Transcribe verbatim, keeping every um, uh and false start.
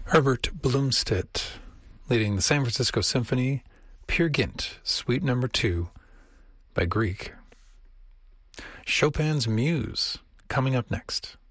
Herbert Blomstedt, leading the San Francisco Symphony, Peer Gynt, Suite Number Two, by Grieg. Chopin's Muse, coming up next.